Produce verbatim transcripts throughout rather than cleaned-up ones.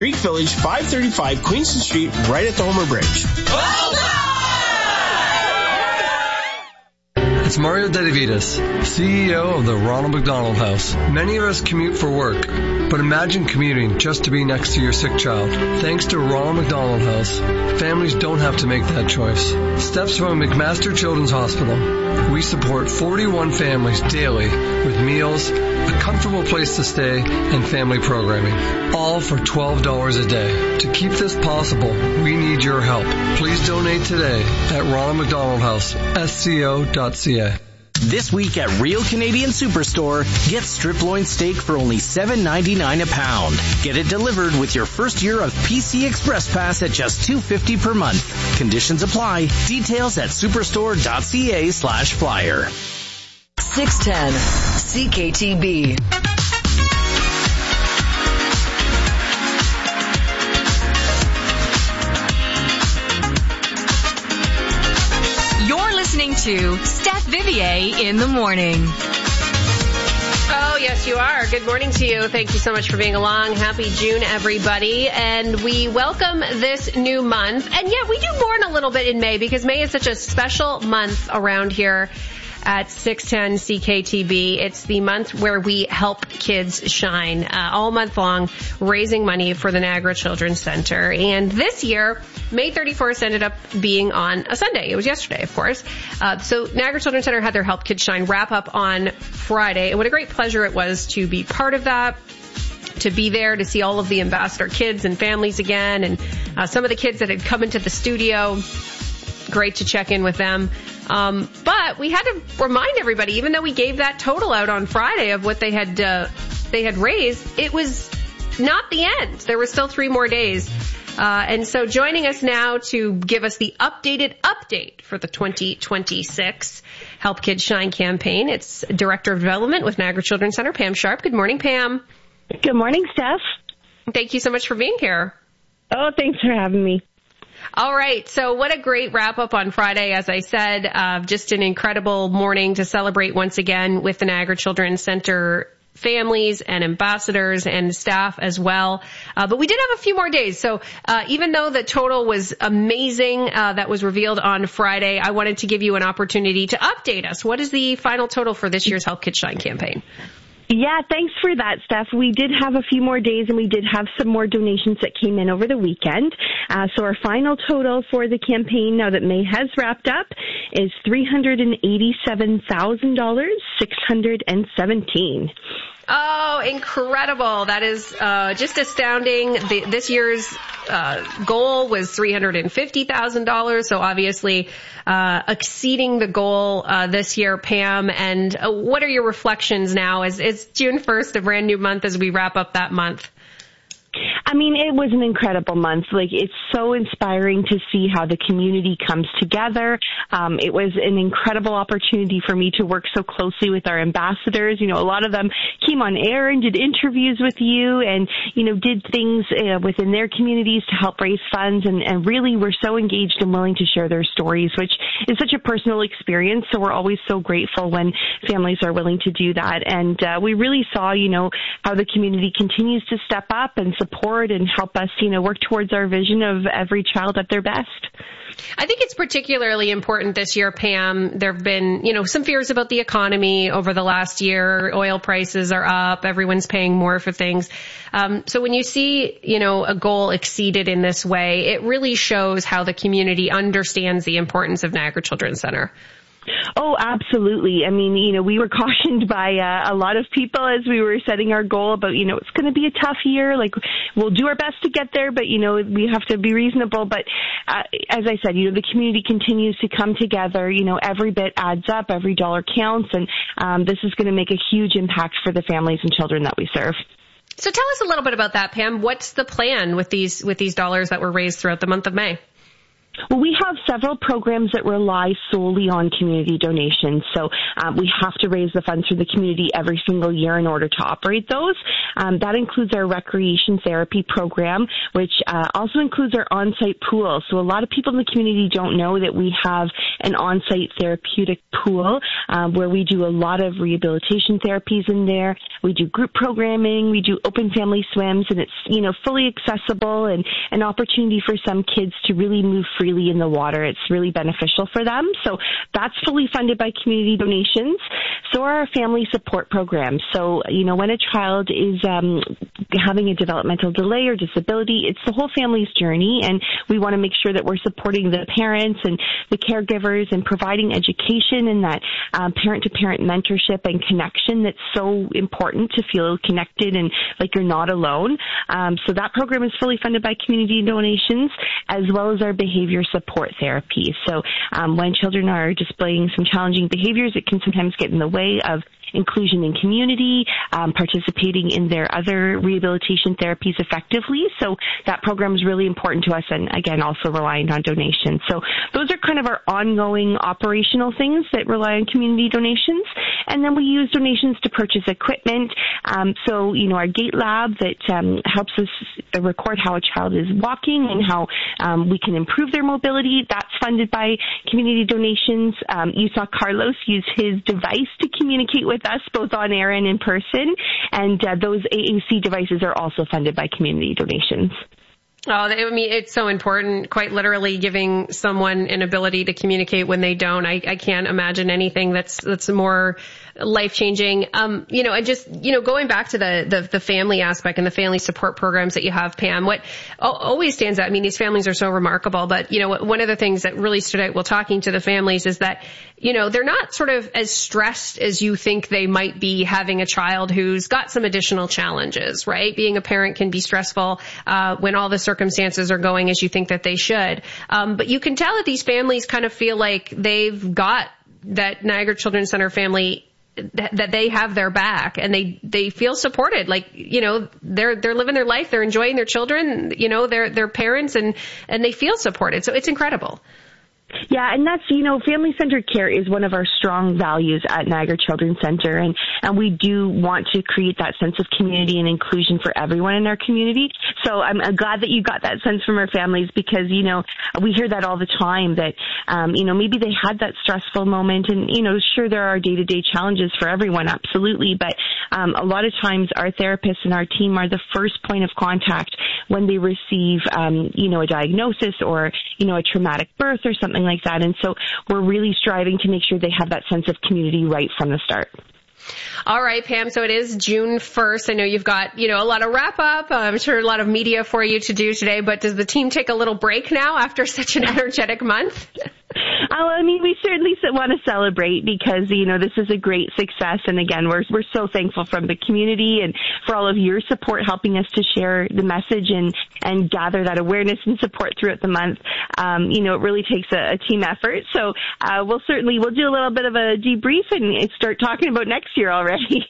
Greek Village, five thirty-five Queenston Street, right at the Homer Bridge. It's Mario Dedivitas, C E O of the Ronald McDonald House. Many of us commute for work, but imagine commuting just to be next to your sick child. Thanks to Ronald McDonald House, families don't have to make that choice. Steps from McMaster Children's Hospital. We support forty-one families daily with meals, a comfortable place to stay, and family programming. All for twelve dollars a day. To keep this possible, we need your help. Please donate today at Ronald McDonald House, S C O dot C A. This week at Real Canadian Superstore, get strip loin steak for only seven ninety-nine a pound. Get it delivered with your first year of P C Express Pass at just two fifty per month. Conditions apply. Details at superstore dot c a slash flyer. six ten C K T B. Listening to Steph Vivier in the morning. Oh, yes, you are. Good morning to you. Thank you so much for being along. Happy June, everybody. And we welcome this new month. And yeah, we do mourn a little bit in May because May is such a special month around here at six ten C K T B. It's the month where we help kids shine, uh, all month long, raising money for the Niagara Children's Center. And this year, May thirty-first ended up being on a Sunday. It was yesterday, of course. Uh, so Niagara Children's Center had their Help Kids Shine wrap up on Friday. And what a great pleasure it was to be part of that, to be there, to see all of the ambassador kids and families again, and uh, some of the kids that had come into the studio. Great to check in with them. Um, but we had to remind everybody, even though we gave that total out on Friday of what they had uh, they had raised, it was not the end. There were still three more days. Uh, and so joining us now to give us the updated update for the twenty twenty-six Help Kids Shine campaign, it's Director of Development with Niagara Children's Center, Pam Sharp. Good morning, Pam. Good morning, Steph. Thank you so much for being here. Oh, thanks for having me. All right. So what a great wrap up on Friday. As I said, uh, just an incredible morning to celebrate once again with the Niagara Children's Center families and ambassadors and staff as well. Uh, but we did have a few more days. So uh, even though the total was amazing uh, that was revealed on Friday, I wanted to give you an opportunity to update us. What is the final total for this year's Help Kids Shine campaign? Yeah, thanks for that, Steph. We did have a few more days, and we did have some more donations that came in over the weekend. Uh, so our final total for the campaign, now that May has wrapped up, is three hundred eighty-seven thousand six hundred seventeen dollars. Oh, incredible. That is uh, just astounding. The, this year's uh, goal was three hundred fifty thousand dollars, so obviously uh, exceeding the goal uh, this year, Pam. And uh, what are your reflections now as it's June first, a brand new month, as we wrap up that month? I mean, it was an incredible month. Like, it's so inspiring to see how the community comes together. Um, it was an incredible opportunity for me to work so closely with our ambassadors. You know, a lot of them came on air and did interviews with you and, you know, did things uh, within their communities to help raise funds, and, and really were so engaged and willing to share their stories, which is such a personal experience. So we're always so grateful when families are willing to do that. And uh, we really saw, you know, how the community continues to step up and support and help us, you know, work towards our vision of every child at their best. I think it's particularly important this year, Pam. There have been, you know, some fears about the economy over the last year. Oil prices are up. Everyone's paying more for things. Um, so when you see, you know, a goal exceeded in this way, it really shows how the community understands the importance of Niagara Children's Center. Oh, absolutely. I mean, you know, we were cautioned by uh, a lot of people as we were setting our goal about, you know, it's going to be a tough year. Like, we'll do our best to get there, but, you know, we have to be reasonable. But uh, as I said, you know, the community continues to come together. You know, every bit adds up, every dollar counts, and um, this is going to make a huge impact for the families and children that we serve. So tell us a little bit about that, Pam. What's the plan with these with these dollars that were raised throughout the month of May? Well, we have several programs that rely solely on community donations. So um, we have to raise the funds for the community every single year in order to operate those. Um, that includes our recreation therapy program, which uh, also includes our on-site pool. So a lot of people in the community don't know that we have an on-site therapeutic pool um, where we do a lot of rehabilitation therapies in there. We do group programming. We do open family swims, and it's, you know, fully accessible and an opportunity for some kids to really move freely in the water. It's really beneficial for them. So that's fully funded by community donations. So are our family support programs. So, you know, when a child is um, having a developmental delay or disability, it's the whole family's journey, and we want to make sure that we're supporting the parents and the caregivers and providing education and that um, parent-to-parent mentorship and connection that's so important to feel connected and like you're not alone. Um, so that program is fully funded by community donations, as well as our behavior support therapy. So um, when children are displaying some challenging behaviors, it can sometimes get in the way of inclusion in community, um, participating in their other rehabilitation therapies effectively. So that program is really important to us, and again, also reliant on donations. So those are kind of our ongoing operational things that rely on community donations. And then we use donations to purchase equipment. Um, so, you know, our gait lab that um, helps us record how a child is walking and how um, we can improve their mobility, that's funded by community donations. Um, you saw Carlos use his device to communicate with us, both on air and in person, and uh, those A A C devices are also funded by community donations. Oh, I mean, it's so important, quite literally giving someone an ability to communicate when they don't. I, I can't imagine anything that's, that's more life-changing. Um, you know, and just, you know, going back to the, the, the family aspect and the family support programs that you have, Pam, what always stands out, I mean, these families are so remarkable, but, you know, one of the things that really stood out while talking to the families is that, you know, they're not sort of as stressed as you think they might be having a child who's got some additional challenges, right? Being a parent can be stressful, uh, when all the circumstances are going as you think that they should. Um, but you can tell that these families kind of feel like they've got that Niagara Children's Center family, that, that they have their back, and they, they feel supported. Like, you know, they're, they're living their life. They're enjoying their children, you know, they're, they're parents, and, and they feel supported. So it's incredible. Yeah, and that's, you know, family-centered care is one of our strong values at Niagara Children's Center, and, and we do want to create that sense of community and inclusion for everyone in our community. So I'm, I'm glad that you got that sense from our families, because, you know, we hear that all the time, that, um, you know, maybe they had that stressful moment, and, you know, sure, there are day-to-day challenges for everyone, absolutely, but um, a lot of times our therapists and our team are the first point of contact when they receive, um, you know, a diagnosis or, you know, a traumatic birth or something like that. And so we're really striving to make sure they have that sense of community right from the start. All right, Pam. So it is June first. I know you've got, you know, a lot of wrap up. Uh, I'm sure a lot of media for you to do today, but does the team take a little break now after such an energetic month? Oh, I mean, we certainly want to celebrate, because, you know, this is a great success. And again, we're, we're so thankful from the community and for all of your support, helping us to share the message and, and gather that awareness and support throughout the month. Um, you know, it really takes a, a team effort. So, uh, we'll certainly, we'll do a little bit of a debrief and start talking about next year already.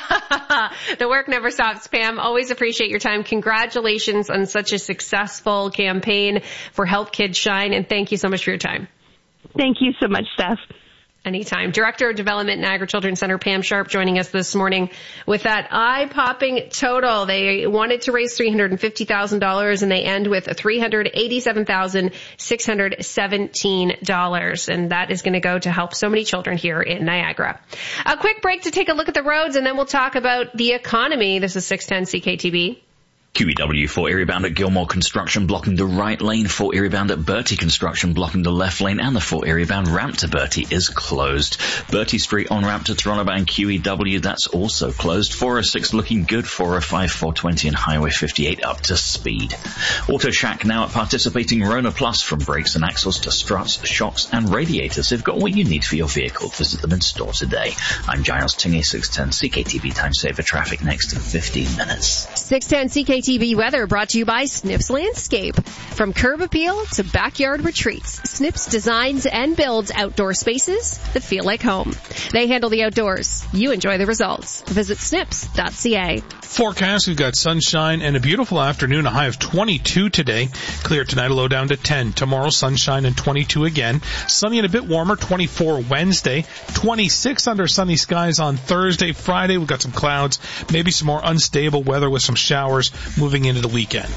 The work never stops, Pam. Always appreciate your time. Congratulations on such a successful campaign for Help Kids Shine. And thank you so much for your time. Thank you so much, Steph. Anytime. Director of Development, Niagara Children's Center, Pam Sharp, joining us this morning with that eye-popping total. They wanted to raise three hundred fifty thousand dollars, and they end with three hundred eighty-seven thousand six hundred seventeen dollars. And that is going to go to help so many children here in Niagara. A quick break to take a look at the roads, and then we'll talk about the economy. This is six ten C K T B. Q E W for area bound at Gilmore Construction blocking the right lane, for area bound at Bertie Construction blocking the left lane, and the for area bound ramp to Bertie is closed. Bertie Street on ramp to Toronto bound Q E W, that's also closed. four oh six looking good, four oh five, four twenty and Highway fifty-eight up to speed. Auto Shack now at participating Rona Plus, from brakes and axles to struts, shocks and radiators. They've got what you need for your vehicle. Visit them in store today. I'm Giles Tingy, six ten C K T V time saver traffic next in fifteen minutes. six ten C K T B weather brought to you by Snips Landscape. From curb appeal to backyard retreats, Snips designs and builds outdoor spaces that feel like home. They handle the outdoors. You enjoy the results. Visit snips dot c a. Forecast, we've got sunshine and a beautiful afternoon, a high of twenty-two today. Clear tonight, a low down to ten. Tomorrow, sunshine and twenty-two again. Sunny and a bit warmer, twenty-four Wednesday. twenty-six under sunny skies on Thursday. Friday, we've got some clouds, maybe some more unstable weather with some showers moving into the weekend.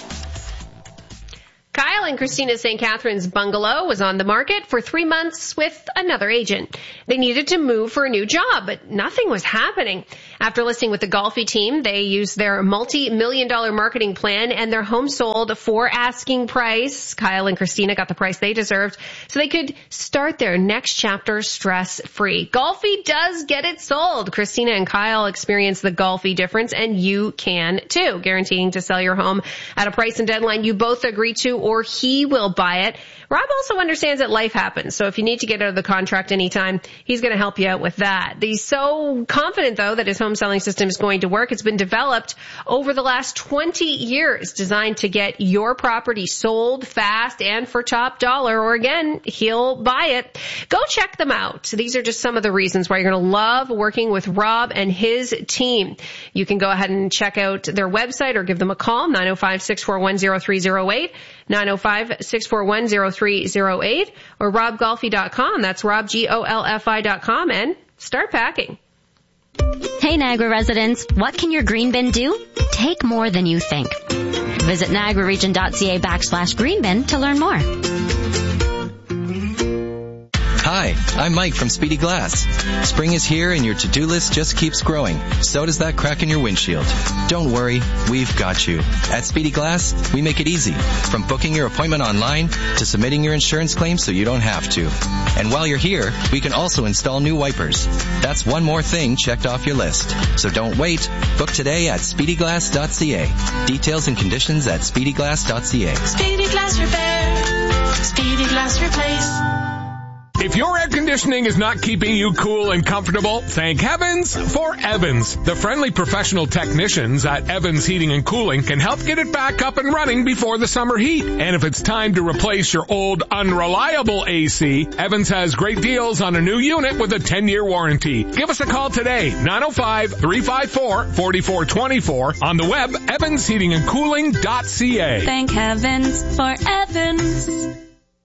Kyle and Christina Saint Catherine's bungalow was on the market for three months with another agent. They needed to move for a new job, but nothing was happening. After listing with the Golfi team, they used their multi-million dollar marketing plan and their home sold for asking price. Kyle and Christina got the price they deserved so they could start their next chapter stress-free. Golfi does get it sold. Christina and Kyle experience the Golfi difference, and you can too, guaranteeing to sell your home at a price and deadline you both agree to, or he will buy it. Rob also understands that life happens, so if you need to get out of the contract anytime, he's going to help you out with that. He's so confident, though, that his home selling system is going to work. It's been developed over the last twenty years, designed to get your property sold fast and for top dollar, or again, he'll buy it. Go check them out. These are just some of the reasons why you're going to love working with Rob and his team. You can go ahead and check out their website or give them a call, nine oh five, six four one, oh three oh eight, nine oh five, six four one, oh three oh eight, or rob golfi dot com. That's rob, G O L F I dot com, and start packing. Hey Niagara residents, what can your green bin do? Take more than you think. Visit niagara region dot c a backslash green bin to learn more. Hi, I'm Mike from Speedy Glass. Spring is here and your to-do list just keeps growing. So does that crack in your windshield. Don't worry, we've got you. At Speedy Glass, we make it easy. From booking your appointment online to submitting your insurance claim so you don't have to. And while you're here, we can also install new wipers. That's one more thing checked off your list. So don't wait. Book today at speedy glass dot c a. Details and conditions at speedy glass dot c a. Speedy Glass Repair. Speedy Glass Replace. If your air conditioning is not keeping you cool and comfortable, thank heavens for Evans. The friendly professional technicians at Evans Heating and Cooling can help get it back up and running before the summer heat. And if it's time to replace your old unreliable A C, Evans has great deals on a new unit with a ten-year warranty. Give us a call today, nine oh five, three five four, four four two four, on the web, evans heating and cooling dot c a. Thank heavens for Evans.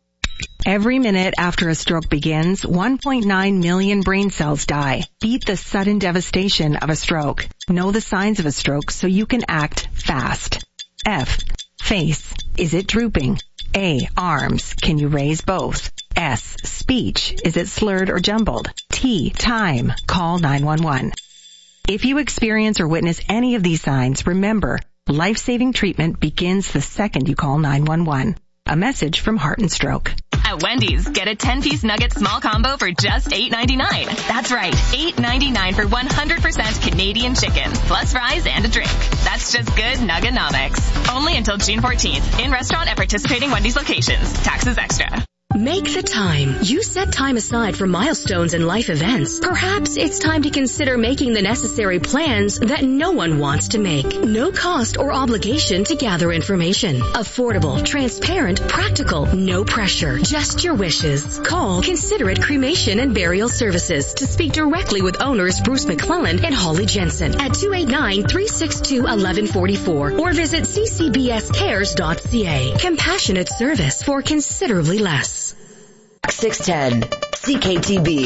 Every minute after a stroke begins, one point nine million brain cells die. Beat the sudden devastation of a stroke. Know the signs of a stroke so you can act fast. F. Face. Is it drooping? A. Arms. Can you raise both? S. Speech. Is it slurred or jumbled? T. Time. Call nine one one. If you experience or witness any of these signs, remember, life-saving treatment begins the second you call nine one one. A message from Heart and Stroke. At Wendy's, get a ten-piece nugget small combo for just eight ninety-nine. That's right, eight ninety-nine for one hundred percent Canadian chicken, plus fries and a drink. That's just good Nugganomics. Only until June fourteenth. In restaurant at participating Wendy's locations. Taxes extra. Make the time. You set time aside for milestones and life events. Perhaps it's time to consider making the necessary plans that no one wants to make. No cost or obligation to gather information. Affordable, transparent, practical, no pressure. Just your wishes. Call Considerate Cremation and Burial Services to speak directly with owners Bruce McClellan and Holly Jensen at two eight nine, three six two, one one four four or visit c c b s cares dot c a. Compassionate service for considerably less. six ten C K T B.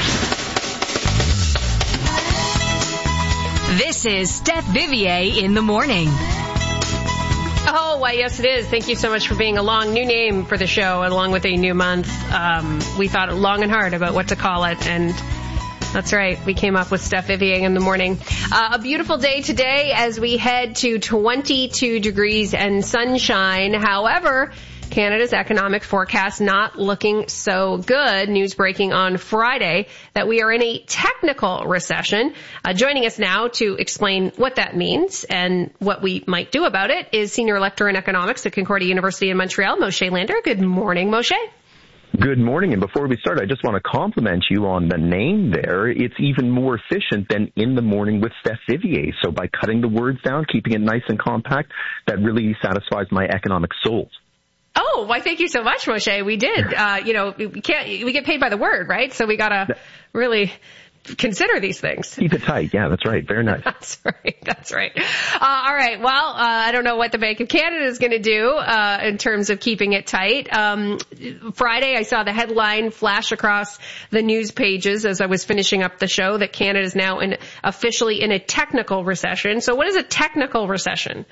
This is Steph Vivier in the morning. Oh, why, yes, it is. Thank you so much for being along. New name for the show, along with a new month. Um, we thought long and hard about what to call it, and that's right. We came up with Steph Vivier in the morning. Uh, a beautiful day today as we head to twenty-two degrees and sunshine. However, Canada's economic forecast not looking so good. News breaking on Friday that we are in a technical recession. Uh, joining us now to explain what that means and what we might do about it is Senior Lecturer in Economics at Concordia University in Montreal, Moshe Lander. Good morning, Moshe. Good morning, and before we start, I just want to compliment you on the name there. It's even more efficient than In the Morning with Steph Vivier. So by cutting the words down, keeping it nice and compact, that really satisfies my economic soul. Oh, why thank you so much, Moshe. We did. Uh, you know, we can't, we get paid by the word, right? So we gotta really consider these things. Keep it tight. Yeah, that's right. Very nice. That's right. That's right. Uh, all right. Well, uh, I don't know what the Bank of Canada is going to do uh, in terms of keeping it tight. Um, Friday, I saw the headline flash across the news pages as I was finishing up the show that Canada is now in, officially in a technical recession. So what is a technical recession?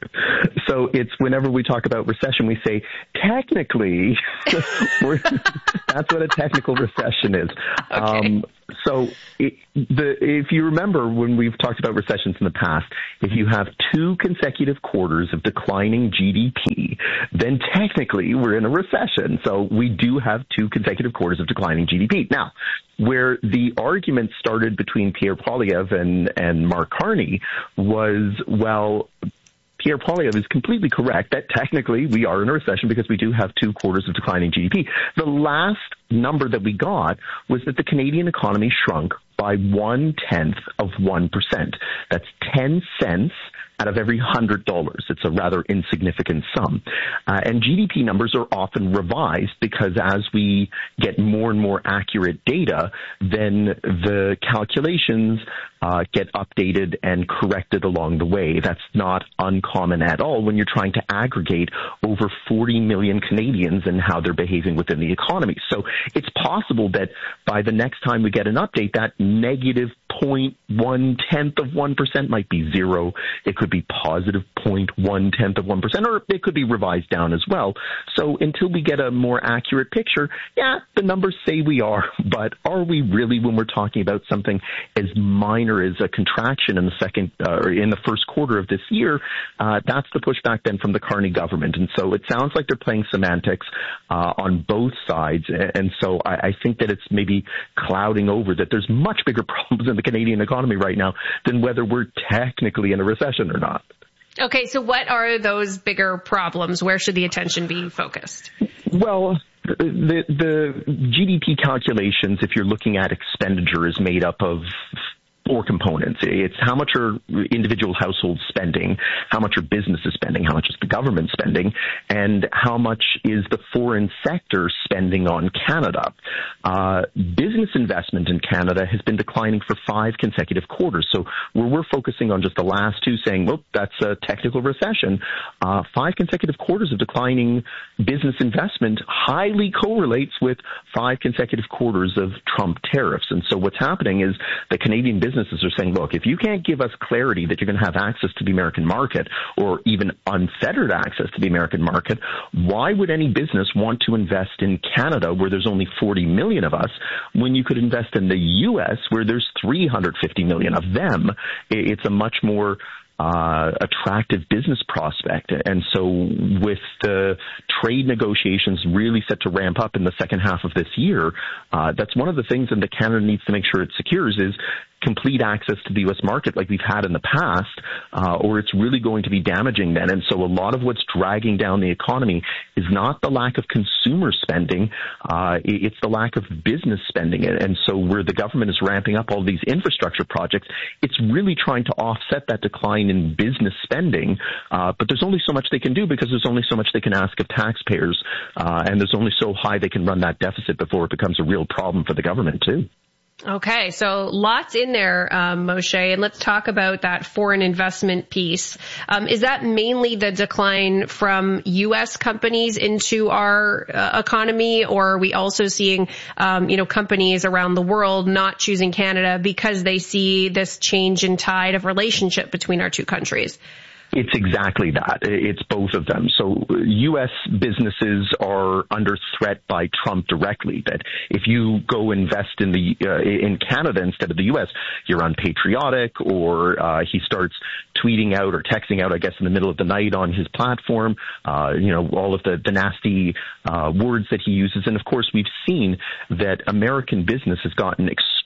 So it's whenever we talk about recession, we say, technically, we're, that's what a technical recession is. Okay. Um, so it, the, if you remember when we've talked about recessions in the past, if you have two consecutive quarters of declining G D P, then technically we're in a recession. So we do have two consecutive quarters of declining G D P. Now, where the argument started between Pierre Poilievre and, and Mark Carney was, well, Pierre Poilievre is completely correct that technically we are in a recession because we do have two quarters of declining G D P. The last number that we got was that the Canadian economy shrunk by one-tenth of one percent. That's ten cents out of every one hundred dollars. It's a rather insignificant sum. Uh, and G D P numbers are often revised because as we get more and more accurate data, then the calculations uh, get updated and corrected along the way. That's not uncommon at all when you're trying to aggregate over forty million Canadians and how they're behaving within the economy. So it's possible that by the next time we get an update, that negative zero point one tenth of one percent might be zero. It could be positive zero point one tenth of one percent, or it could be revised down as well. So until we get a more accurate picture, yeah, the numbers say we are, but are we really when we're talking about something as minor as a contraction in the second uh, or in the first quarter of this year? Uh, that's the pushback then from the Carney government. And so it sounds like they're playing semantics uh, on both sides. And so I, I think that it's maybe clouding over that there's much bigger problems in the Canadian economy right now than whether we're technically in a recession or not. Okay, so what are those bigger problems? Where should the attention be focused? Well, the, the G D P calculations, if you're looking at expenditure, is made up of four components. It's how much are individual households spending, how much are businesses spending, how much is the government spending, and how much is the foreign sector spending on Canada. Uh, business investment in Canada has been declining for five consecutive quarters. So where we're focusing on just the last two, saying, well, that's a technical recession, uh, five consecutive quarters of declining business investment highly correlates with five consecutive quarters of Trump tariffs. And so what's happening is the Canadian business Businesses are saying, look, if you can't give us clarity that you're going to have access to the American market or even unfettered access to the American market, why would any business want to invest in Canada where there's only forty million of us when you could invest in the U S where there's three hundred fifty million of them? It's a much more Uh, attractive business prospect. And so with the trade negotiations really set to ramp up in the second half of this year, uh, that's one of the things that Canada needs to make sure it secures is complete access to the U S market like we've had in the past, uh, or it's really going to be damaging then. And so a lot of what's dragging down the economy is not the lack of consumer spending, uh, it's the lack of business spending. And so where the government is ramping up all these infrastructure projects, it's really trying to offset that decline in business spending, uh, but there's only so much they can do because there's only so much they can ask of taxpayers, uh, and there's only so high they can run that deficit before it becomes a real problem for the government too. Okay, so lots in there, um, Moshe, and let's talk about that foreign investment piece. Um, is that mainly the decline from U S companies into our uh, economy, or are we also seeing, um, you know, companies around the world not choosing Canada because they see this change in tide of relationship between our two countries? It's exactly that. It's both of them. So U S businesses are under threat by Trump directly, that if you go invest in the uh, in Canada instead of the U S, you're unpatriotic, or uh, he starts tweeting out or texting out, I guess, in the middle of the night on his platform, uh, you know, all of the, the nasty uh, words that he uses. And, of course, we've seen that American business has gotten extremely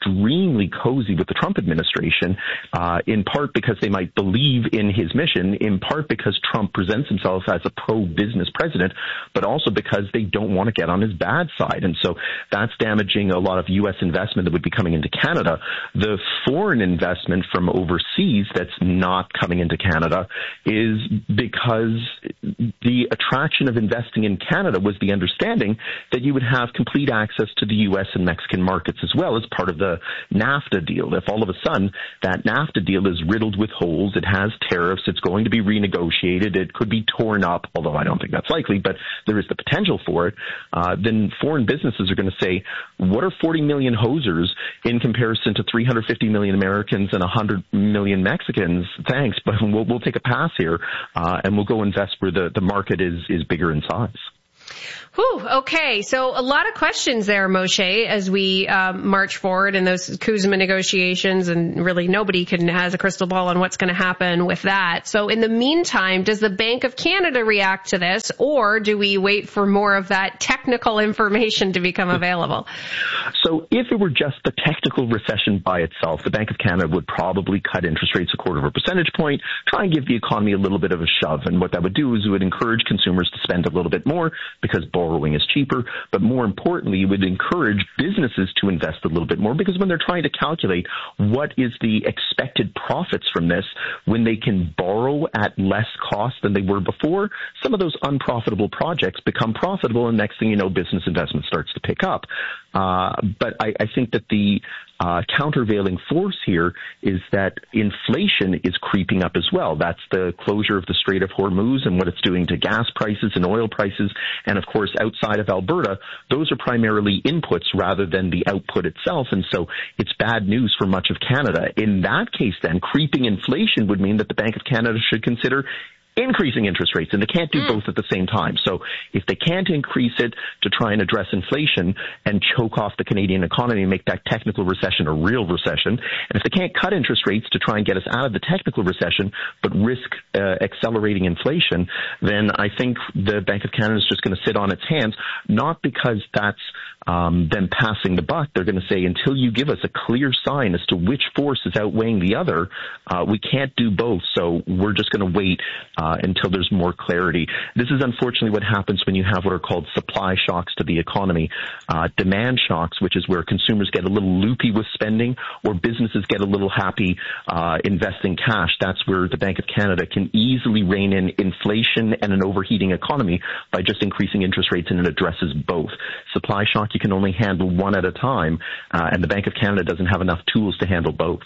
extremely cozy with the Trump administration, uh, in part because they might believe in his mission, in part because Trump presents himself as a pro-business president, but also because they don't want to get on his bad side. And so that's damaging a lot of U S investment that would be coming into Canada. The foreign investment from overseas that's not coming into Canada is because the attraction of investing in Canada was the understanding that you would have complete access to the U S and Mexican markets as well as part of the NAFTA deal. If all of a sudden that NAFTA deal is riddled with holes, it has tariffs, it's going to be renegotiated, it could be torn up, although I don't think that's likely, but there is the potential for it, uh, then foreign businesses are going to say, what are forty million hosers in comparison to three hundred fifty million Americans and one hundred million Mexicans? Thanks, but we'll, we'll take a pass here, uh, and we'll go invest where the, the market is, is bigger in size. Whew, okay, so a lot of questions there, Moshe, as we um, march forward in those CUSMA negotiations, and really nobody can has a crystal ball on what's going to happen with that. So in the meantime, does the Bank of Canada react to this, or do we wait for more of that technical information to become available? So if it were just the technical recession by itself, the Bank of Canada would probably cut interest rates a quarter of a percentage point, try and give the economy a little bit of a shove. And what that would do is it would encourage consumers to spend a little bit more because borrowing is cheaper, but more importantly, it would encourage businesses to invest a little bit more because when they're trying to calculate what is the expected profits from this, when they can borrow at less cost than they were before, some of those unprofitable projects become profitable, and next thing you know, business investment starts to pick up. Uh, but I, I think that the uh, countervailing force here is that inflation is creeping up as well. That's the closure of the Strait of Hormuz and what it's doing to gas prices and oil prices. And of course, outside of Alberta, those are primarily inputs rather than the output itself. And so it's bad news for much of Canada. In that case, then, creeping inflation would mean that the Bank of Canada should consider increasing interest rates, and they can't do mm. both at the same time. So if they can't increase it to try and address inflation and choke off the Canadian economy and make that technical recession a real recession, and if they can't cut interest rates to try and get us out of the technical recession but risk uh, accelerating inflation, then I think the Bank of Canada is just going to sit on its hands, not because that's um, them passing the buck. They're going to say, until you give us a clear sign as to which force is outweighing the other, uh, we can't do both, so we're just going to wait Uh, until there's more clarity. This is unfortunately what happens when you have what are called supply shocks to the economy. Uh, demand shocks, which is where consumers get a little loopy with spending or businesses get a little happy uh, investing cash. That's where the Bank of Canada can easily rein in inflation and an overheating economy by just increasing interest rates, and it addresses both. Supply shock, you can only handle one at a time, uh, and the Bank of Canada doesn't have enough tools to handle both.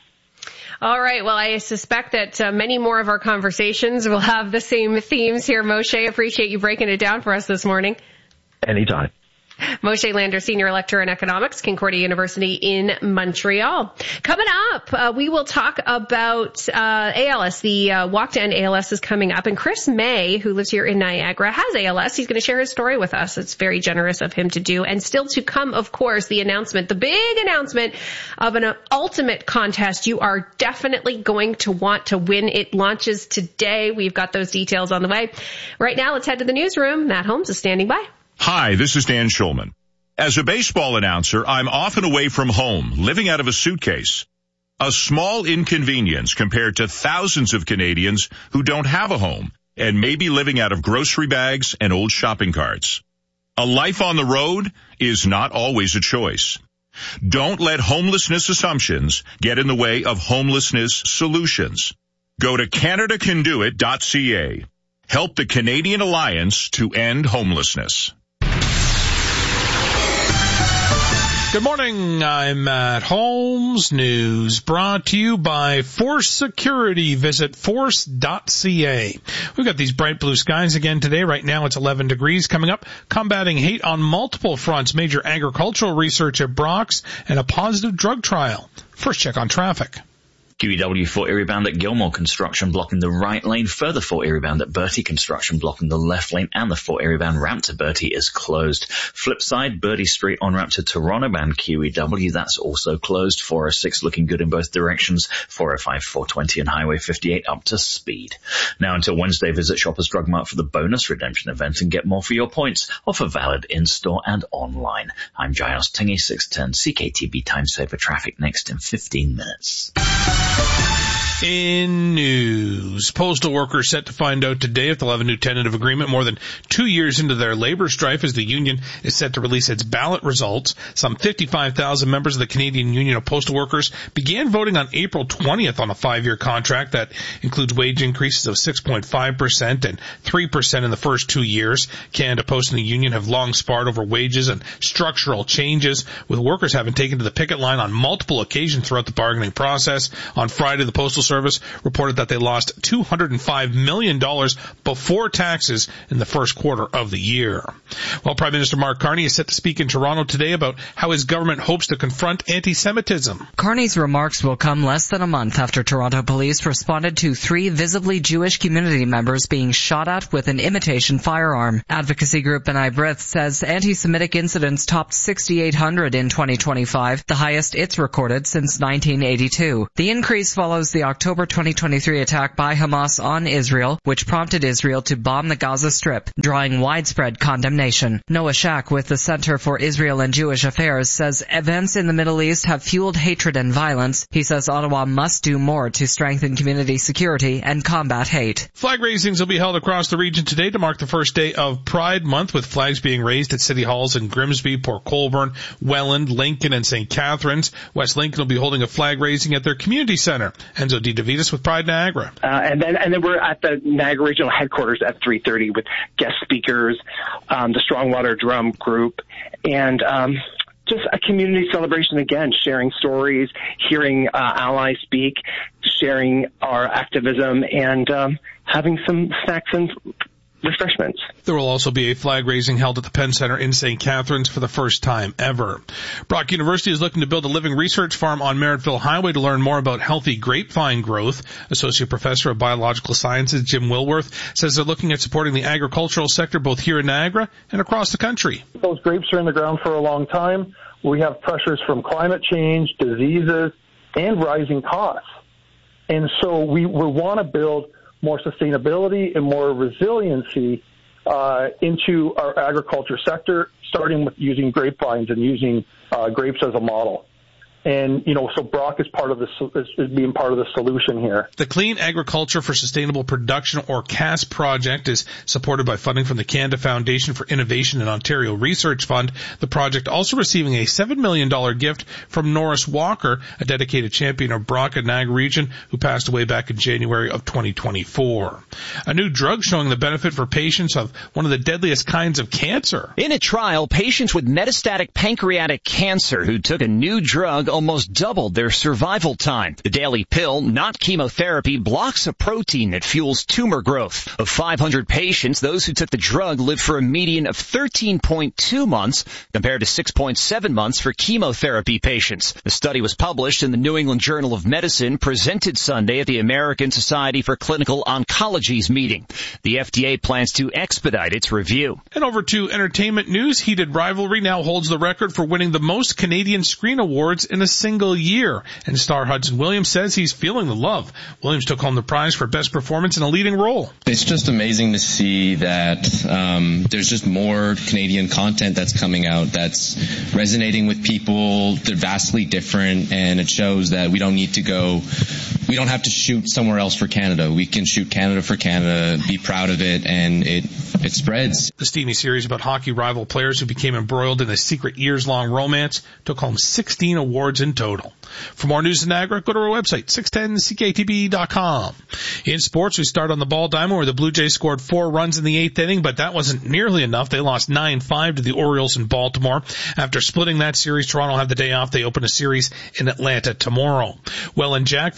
All right. Well, I suspect that uh, many more of our conversations will have the same themes here, Moshe. Appreciate you breaking it down for us this morning. Anytime. Moshe Lander, Senior Lecturer in Economics, Concordia University in Montreal. Coming up, uh, we will talk about uh, A L S. The uh, Walk to End A L S is coming up, and Chris May, who lives here in Niagara, has A L S. He's going to share his story with us. It's very generous of him to do. And still to come, of course, the announcement, the big announcement of an ultimate contest. You are definitely going to want to win. It launches today. We've got those details on the way. Right now, let's head to the newsroom. Matt Holmes is standing by. Hi, this is Dan Schulman. As a baseball announcer, I'm often away from home, living out of a suitcase. A small inconvenience compared to thousands of Canadians who don't have a home and may be living out of grocery bags and old shopping carts. A life on the road is not always a choice. Don't let homelessness assumptions get in the way of homelessness solutions. Go to Canada Can Do It dot C A. Help the Canadian Alliance to End Homelessness. Good morning, I'm Matt Holmes. News brought to you by Force Security. Visit force dot C A. We've got these bright blue skies again today. Right now it's eleven degrees. Coming up, combating hate on multiple fronts, major agricultural research at Brock's, and a positive drug trial. First check on traffic. Q E W Fort Erie bound at Gilmore Construction blocking the right lane. Further Fort Erie bound at Bertie Construction blocking the left lane, and the Fort Erie bound ramp to Bertie is closed. Flip side, Bertie Street on ramp to Toronto bound Q E W, that's also closed. four oh six looking good in both directions. four oh five, four twenty and Highway fifty-eight up to speed. Now until Wednesday, visit Shoppers Drug Mart for the bonus redemption event and get more for your points. Offer valid in-store and online. I'm Giles Tingy, six ten C K T B Time Saver Traffic next in fifteen minutes. In news, postal workers set to find out today if they'll have a new tentative agreement more than two years into their labor strife as the union is set to release its ballot results. Some fifty-five thousand members of the Canadian Union of Postal Workers began voting on April twentieth on a five-year contract that includes wage increases of six point five percent and three percent in the first two years. Canada Post and the union have long sparred over wages and structural changes, with workers having taken to the picket line on multiple occasions throughout the bargaining process. On Friday, the Postal Service reported that they lost two hundred five million dollars before taxes in the first quarter of the year. Well, Prime Minister Mark Carney is set to speak in Toronto today about how his government hopes to confront anti-Semitism. Carney's remarks will come less than a month after Toronto police responded to three visibly Jewish community members being shot at with an imitation firearm. Advocacy group B'nai B'rith says anti-Semitic incidents topped sixty-eight hundred in twenty twenty-five, the highest it's recorded since nineteen eighty-two. The increase follows the October twenty twenty-three attack by Hamas on Israel, which prompted Israel to bomb the Gaza Strip, drawing widespread condemnation. Noah Shack with the Center for Israel and Jewish Affairs says events in the Middle East have fueled hatred and violence. He says Ottawa must do more to strengthen community security and combat hate. Flag raisings will be held across the region today to mark the first day of Pride Month, with flags being raised at city halls in Grimsby, Port Colborne, Welland, Lincoln, and Saint Catharines. West Lincoln will be holding a flag raising at their community center. Enzo Di DeVitas with Pride Niagara. Uh, and then and then we're at the Niagara Regional Headquarters at three thirty with guest speakers, um, the Strongwater Drum Group, and um, just a community celebration again, sharing stories, hearing uh, allies speak, sharing our activism, and um, having some snacks and refreshments. There will also be a flag raising held at the Penn Center in Saint Catharines for the first time ever. Brock University is looking to build a living research farm on Merrittville Highway to learn more about healthy grapevine growth. Associate Professor of Biological Sciences Jim Wilworth says they're looking at supporting the agricultural sector both here in Niagara and across the country. Those grapes are in the ground for a long time. We have pressures from climate change, diseases, and rising costs. And so we, we want to build more sustainability and more resiliency uh, into our agriculture sector, starting with using grapevines and using uh, grapes as a model. And, you know, so Brock is part of the, is being part of the solution here. The Clean Agriculture for Sustainable Production, or C A S project, is supported by funding from the Canada Foundation for Innovation and Ontario Research Fund. The project also receiving a seven million dollars gift from Norris Walker, a dedicated champion of Brock and Niagara region who passed away back in January of twenty twenty-four. A new drug showing the benefit for patients of one of the deadliest kinds of cancer. In a trial, patients with metastatic pancreatic cancer who took a new drug almost doubled their survival time. The daily pill, not chemotherapy, blocks a protein that fuels tumor growth. Of five hundred patients, those who took the drug lived for a median of thirteen point two months compared to six point seven months for chemotherapy patients. The study was published in the New England Journal of Medicine, presented Sunday at the American Society for Clinical Oncology's meeting. The F D A plans to expedite its review. And over to entertainment news. Heated Rivalry now holds the record for winning the most Canadian Screen Awards in a single year, and star Hudson Williams says he's feeling the love. Williams took home the prize for best performance in a leading role. It's just amazing to see that um, there's just more Canadian content that's coming out that's resonating with people. They're vastly different, and it shows that we don't need to go, we don't have to shoot somewhere else for Canada. We can shoot Canada for Canada, be proud of it, and it it spreads. The steamy series about hockey rival players who became embroiled in a secret years-long romance took home sixteen awards in total. For more news in Niagara, go to our website, six ten C K T B dot com. In sports, we start on the Ball Diamond where the Blue Jays scored four runs in the eighth inning, but that wasn't nearly enough. They lost nine five to the Orioles in Baltimore. After splitting that series, Toronto had the day off. They open a series in Atlanta tomorrow. Well, in Jackfish, they picked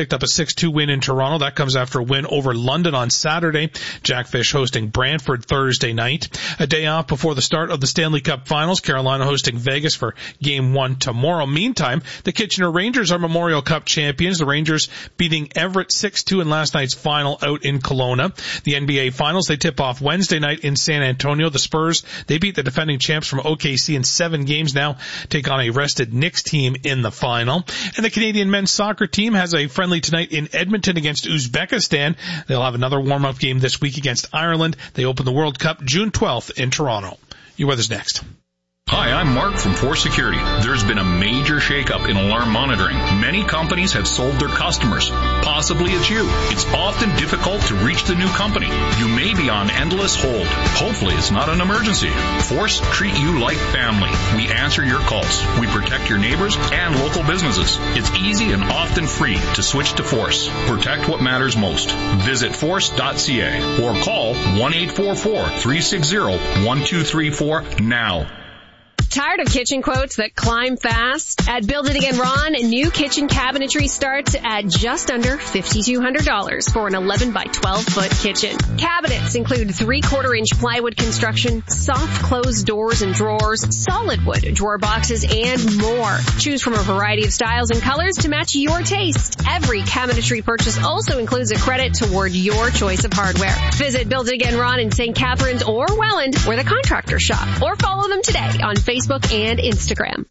picked up a six two win in Toronto. That comes after a win over London on Saturday. Jackfish hosting Brantford Thursday night. A day off before the start of the Stanley Cup Finals. Carolina hosting Vegas for Game one tomorrow. Meantime, the Kitchener Rangers are Memorial Cup champions. The Rangers beating Everett six two in last night's final out in Kelowna. The N B A Finals, they tip off Wednesday night in San Antonio. The Spurs, they beat the defending champs from O K C in seven games. Now take on a rested Knicks team in the final. And the Canadian men's soccer team has a friendly tonight in Edmonton against Uzbekistan. They'll have another warm-up game this week against Ireland. They open the World Cup June twelfth in Toronto. Your weather's next. Hi, I'm Mark from Force Security. There's been a major shakeup in alarm monitoring. Many companies have sold their customers. Possibly it's you. It's often difficult to reach the new company. You may be on endless hold. Hopefully it's not an emergency. Force treat you like family. We answer your calls. We protect your neighbors and local businesses. It's easy and often free to switch to Force. Protect what matters most. Visit force dot c a or call one eight four four, three six zero, one two three four now. Tired of kitchen quotes that climb fast? At Build It Again Ron, new kitchen cabinetry starts at just under five thousand two hundred dollars for an eleven by twelve foot kitchen. Cabinets include three-quarter inch plywood construction, soft closed doors and drawers, solid wood drawer boxes, and more. Choose from a variety of styles and colors to match your taste. Every cabinetry purchase also includes a credit toward your choice of hardware. Visit Build It Again Ron in Saint Catharines or Welland, where the contractors shop, or follow them today on Facebook and Instagram.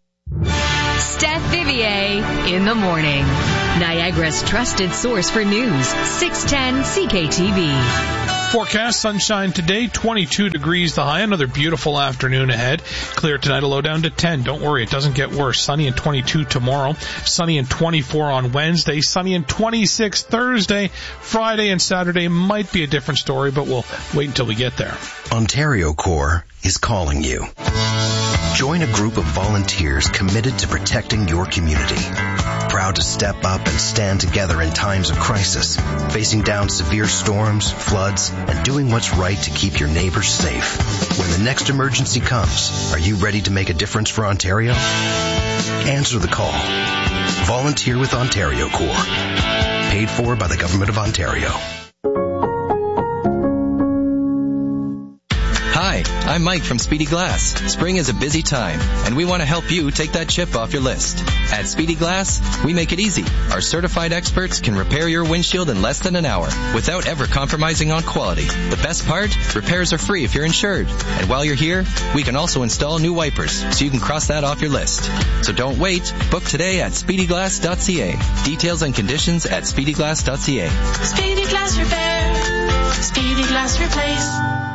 Steph Vivier in the morning. Niagara's trusted source for news. six ten C K T V. Forecast, sunshine today, twenty-two degrees the high. Another beautiful afternoon ahead. Clear tonight, a low down to ten. Don't worry, it doesn't get worse. Sunny and twenty-two tomorrow. Sunny and twenty-four on Wednesday. Sunny and twenty-six Thursday. Friday and Saturday might be a different story, but we'll wait until we get there. Ontario Corps is calling you. Join a group of volunteers committed to protecting your community. Proud to step up and stand together in times of crisis, facing down severe storms, floods, and doing what's right to keep your neighbors safe. When the next emergency comes, are you ready to make a difference for Ontario? Answer the call. Volunteer with Ontario Corps. Paid for by the Government of Ontario. Hi, I'm Mike from Speedy Glass. Spring is a busy time, and we want to help you take that chip off your list. At Speedy Glass, we make it easy. Our certified experts can repair your windshield in less than an hour without ever compromising on quality. The best part? Repairs are free if you're insured. And while you're here, we can also install new wipers, so you can cross that off your list. So don't wait. Book today at speedy glass dot c a. Details and conditions at speedy glass dot c a. Speedy Glass Repair. Speedy Glass Replace.